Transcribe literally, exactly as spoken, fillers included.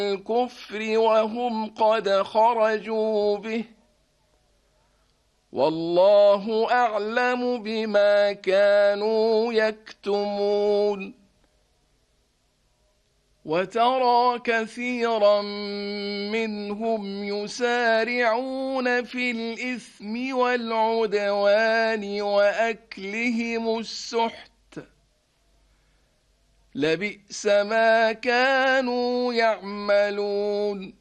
الكفر وهم قد خرجوا به، والله أعلم بما كانوا يكتمون. وترى كثيرا منهم يسارعون في الإثم والعدوان وأكلهم السحت، لبئس ما كانوا يعملون.